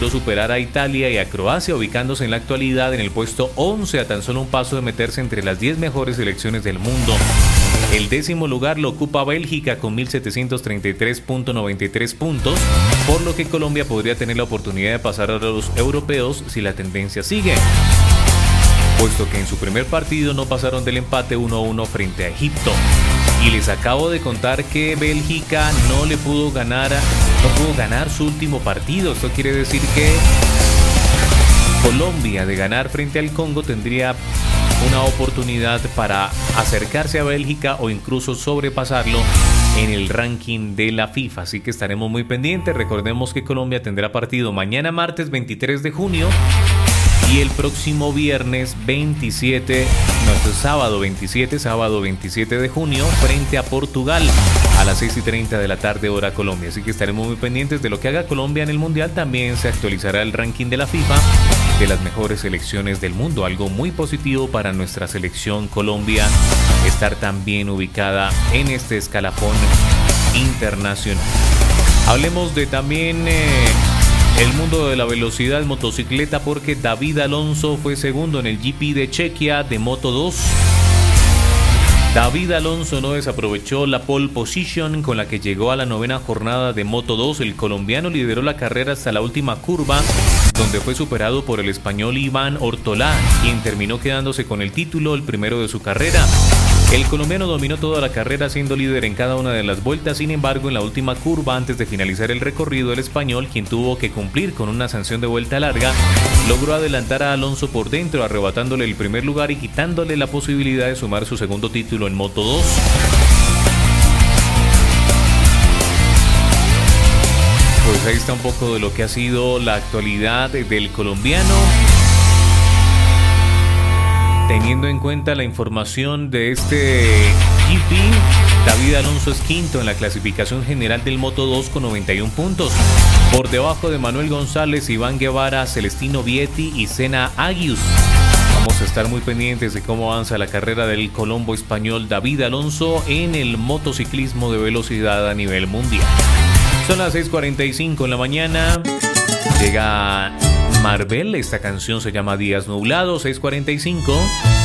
logró superar a Italia y a Croacia, ubicándose en la actualidad en el puesto 11, a tan solo un paso de meterse entre las 10 mejores selecciones del mundo. El 10º lugar lo ocupa Bélgica con 1.733.93 puntos, por lo que Colombia podría tener la oportunidad de pasar a los europeos si la tendencia sigue, puesto que en su primer partido no pasaron del empate 1-1 frente a Egipto. Y les acabo de contar que Bélgica no pudo ganar su último partido. Esto quiere decir que Colombia, de ganar frente al Congo, tendría una oportunidad para acercarse a Bélgica o incluso sobrepasarlo en el ranking de la FIFA. Así que estaremos muy pendientes. Recordemos que Colombia tendrá partido mañana martes 23 de junio y el próximo viernes 27, sábado 27 de junio, frente a Portugal a las 6:30 de la tarde, hora Colombia. Así que estaremos muy pendientes de lo que haga Colombia en el Mundial. También se actualizará el ranking de la FIFA de las mejores selecciones del mundo. Algo muy positivo para nuestra selección Colombia, estar tan bien ubicada en este escalafón internacional. Hablemos de también el mundo de la velocidad motocicleta, porque David Alonso fue segundo en el GP de Chequia de Moto 2. David Alonso no desaprovechó la pole position con la que llegó a la 9ª jornada de Moto 2. El colombiano lideró la carrera hasta la última curva, donde fue superado por el español Iván Ortolá, quien terminó quedándose con el título, el primero de su carrera. El colombiano dominó toda la carrera siendo líder en cada una de las vueltas. Sin embargo, en la última curva, antes de finalizar el recorrido, el español, quien tuvo que cumplir con una sanción de vuelta larga, logró adelantar a Alonso por dentro, arrebatándole el primer lugar y quitándole la posibilidad de sumar su segundo título en Moto 2. Pues ahí está un poco de lo que ha sido la actualidad del colombiano. Teniendo en cuenta la información de este GP, David Alonso es quinto en la clasificación general del Moto 2 con 91 puntos. Por debajo de Manuel González, Iván Guevara, Celestino Vietti y Sena Agius. Vamos a estar muy pendientes de cómo avanza la carrera del colombo español David Alonso en el motociclismo de velocidad a nivel mundial. Son las 6:45 en la mañana. Llega Marvel, esta canción se llama Días Nublados, 6:45.